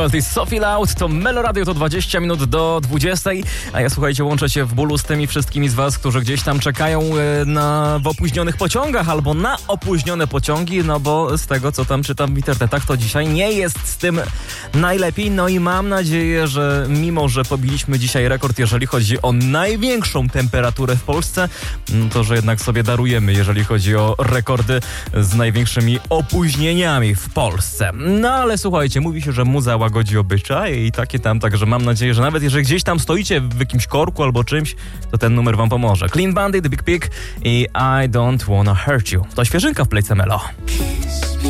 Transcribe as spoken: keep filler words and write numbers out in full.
To jest Sophie Loud, to Melo Radio, to dwadzieścia minut do dwudziestej, a ja, słuchajcie, łączę się w bólu z tymi wszystkimi z was, którzy gdzieś tam czekają na, w opóźnionych pociągach albo na opóźnione pociągi, no bo z tego, co tam czytam w internetach, to dzisiaj nie jest z tym najlepiej, no i mam nadzieję, że mimo, że pobiliśmy dzisiaj rekord, jeżeli chodzi o największą temperaturę w Polsce, to że jednak sobie darujemy, jeżeli chodzi o rekordy z największymi opóźnieniami w Polsce. No ale słuchajcie, mówi się, że muza łagodzi obyczaje i takie tam, także mam nadzieję, że nawet jeżeli gdzieś tam stoicie w jakimś korku albo czymś, to ten numer wam pomoże. Clean Bandit, The Big Pig i I Don't Wanna Hurt You. To świeżynka w Playce Melo.